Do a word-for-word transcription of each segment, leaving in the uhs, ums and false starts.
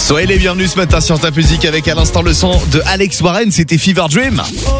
Soyez les bienvenus ce matin sur ta musique avec à l'instant le son de Alex Warren, c'était Fever Dream.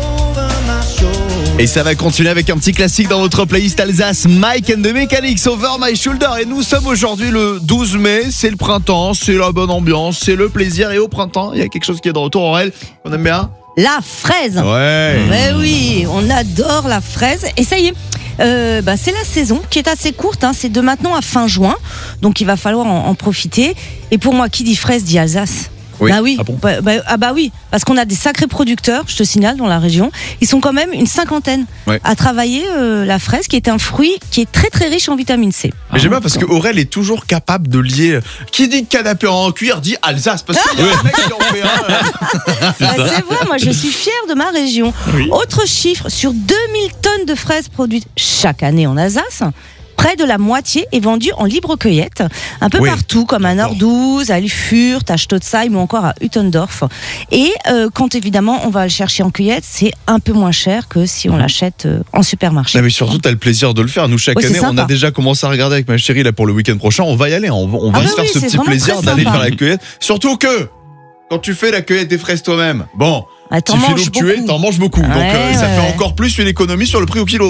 Et ça va continuer avec un petit classique dans votre playlist Alsace, Mike and the Mechanics, Over My Shoulder. Et nous sommes aujourd'hui le douze mai, c'est le printemps, c'est la bonne ambiance, c'est le plaisir. Et au printemps, il y a quelque chose qui est de retour, Aurel, on aime bien. La fraise. Ouais. Mais oui, on adore la fraise. Et ça y est, euh, bah, c'est la saison qui est assez courte, hein, c'est de maintenant à fin juin. Donc il va falloir en, en profiter. Et pour moi, qui dit fraise dit Alsace. Oui. Bah oui. Ah bon bah, bah, ah bah oui, parce qu'on a des sacrés producteurs, je te signale, dans la région. Ils sont quand même une cinquantaine Ouais. à travailler euh, la fraise, qui est un fruit qui est très très riche en vitamine C. Mais j'aime bien parce que Aurel est toujours capable de lier. Qui dit canapé en cuir dit Alsace. Parce qu'il y a un mec qui en fait un. Ah, c'est vrai, moi je suis fière de ma région. Oui. Autre chiffre, sur deux mille tonnes de fraises produites chaque année en Alsace, près de la moitié est vendue en libre cueillette, un peu Oui. partout, comme à Nordouze, à Lufurt, à Stotzheim ou encore à Uttendorf. Et euh, quand évidemment on va le chercher en cueillette, c'est un peu moins cher que si on l'achète euh, en supermarché. Non mais surtout t'as le plaisir de le faire. Nous chaque Ouais, c'est année on sympa. a déjà commencé à regarder avec ma chérie là pour le week-end prochain. On va y aller, on va, on va Ah se bah faire oui, ce c'est petit vraiment plaisir très d'aller sympa. faire la cueillette. Surtout que quand tu fais la cueillette des fraises toi-même, bon, Ah, t'en petit manges filou que tu es, beaucoup. t'en manges beaucoup. Donc Ouais, euh, ça ouais, fait ouais. encore plus une économie sur le prix au kilo.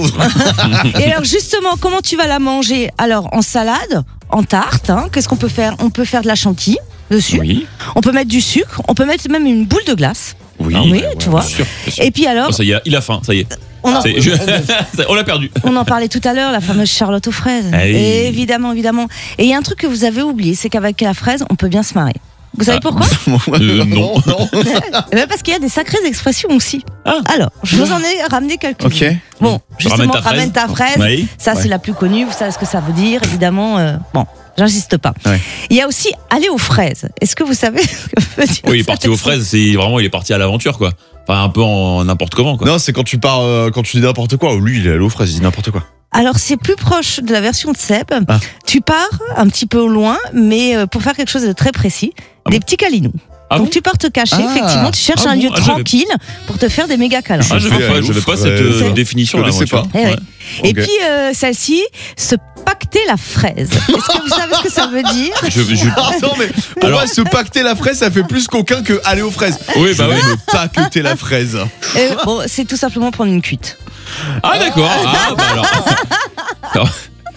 Et alors justement, comment tu vas la manger? Alors en salade, en tarte, hein, qu'est-ce qu'on peut faire? On peut faire de la chantilly dessus, Oui. on peut mettre du sucre, on peut mettre même une boule de glace. Oui, Oui, ouais, tu vois. bien sûr, bien sûr. Et puis alors, Oh, ça y est, il a faim, ça y est. on en, C'est- je- On l'a perdu. on en parlait tout à l'heure, la fameuse Charlotte aux fraises. Ah oui. Et évidemment, évidemment. Et il y a un truc que vous avez oublié, c'est qu'avec la fraise, on peut bien se marrer. Vous savez Ah. pourquoi? Euh, non. non. Eh ben parce qu'il y a des sacrées expressions aussi. Ah. Alors, je vous en ai ramené quelques-unes. Ok. Bon, justement, Ramène ta fraise. ramène ta fraise. Oui. Ça, Ouais. c'est la plus connue. Vous savez ce que ça veut dire, évidemment. euh, bon, j'insiste pas. Ouais. Il y a aussi aller aux fraises. Est-ce que vous savez ce que veut dire Oui, il est ça, parti aux fraises, c'est vraiment, il est parti à l'aventure, quoi. Enfin, un peu en n'importe comment, quoi. Non, c'est quand tu pars, euh, quand tu dis n'importe quoi. Lui, il est allé aux fraises, il dit n'importe quoi. Alors, c'est plus proche de la version de Seb. Ah. Tu pars un petit peu au loin, mais euh, pour faire quelque chose de très précis. Ah des bon petits câlinous. Ah Donc bon tu pars te cacher, Ah. effectivement, tu cherches Ah un bon lieu Ah, j'avais- tranquille pour te faire des méga câlins. Ah, je fais veux pas, aller je aux veux pas fraises. cette euh, Je définition là. connaissais moi, pas. tu vois. Eh ouais. Ouais. Et Ok. puis euh, celle-ci, se pacter la fraise. Est-ce que vous savez ce que ça veut dire? Je, je- Attends, mais pour Alors- moi, se pacter la fraise, ça fait plus qu'aucun que aller aux fraises. Oui, bah Je oui. vais me pacter la fraise. Euh, Bon, c'est tout simplement prendre une cuite. Ah, d'accord. Ah, bah alors. Alors,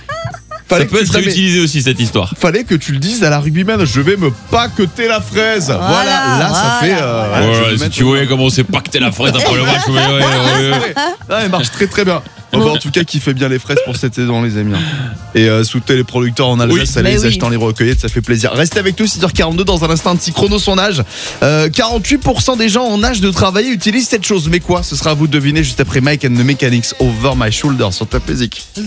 ça Fallait que peut tu être savais- réutilisé aussi, cette histoire. Fallait que tu le dises à la rugbyman. Je vais me pacter la fraise. Voilà, Voilà, là, ça voilà, fait. euh, voilà. je vais Ouais, me si mettre- tu voyais comment on s'est pacté la fraise après le match, ouais, ouais, ouais, ouais. Ah, elle marche très très bien. Bon, bah, en tout cas, qui fait bien les fraises pour cette saison, les amis. Et euh, soutenez les producteurs en Alsace, Oui. allez Mais les oui. acheter en libre cueillette, ça fait plaisir. Restez avec nous, six heures quarante-deux, dans un instant, un petit chrono son âge. Euh, quarante-huit pour cent des gens en âge de travailler utilisent cette chose. Mais quoi? Ce sera à vous de deviner juste après Mike and the Mechanics, Over My Shoulder sur Top Music.